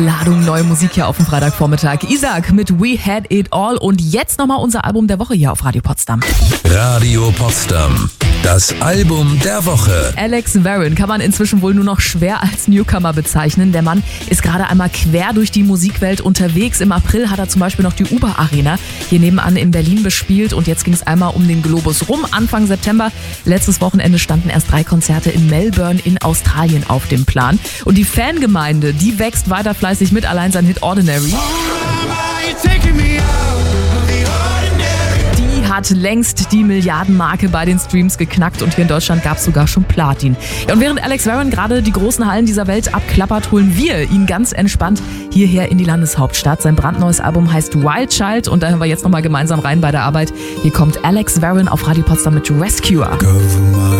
Ladung neue Musik hier auf dem Freitagvormittag. Isaac mit We Had It All und jetzt nochmal unser Album der Woche hier auf Radio Potsdam. Radio Potsdam, das Album der Woche. Alex Warren kann man inzwischen wohl nur noch schwer als Newcomer bezeichnen. Der Mann ist gerade einmal quer durch die Musikwelt unterwegs. Im April hat er zum Beispiel noch die Uber Arena hier nebenan in Berlin bespielt und jetzt ging es einmal um den Globus rum. Anfang September, letztes Wochenende, standen erst 3 Konzerte in Melbourne in Australien auf dem Plan. Und die Fangemeinde, die wächst weiter fleißig mit, allein sein Hit Ordinary. Die hat längst die Milliardenmarke bei den Streams geknackt und hier in Deutschland gab es sogar schon Platin. Ja, und während Alex Warren gerade die großen Hallen dieser Welt abklappert, holen wir ihn ganz entspannt hierher in die Landeshauptstadt. Sein brandneues Album heißt Wild Child und da hören wir jetzt nochmal gemeinsam rein bei der Arbeit. Hier kommt Alex Warren auf Radio Potsdam mit Rescuer.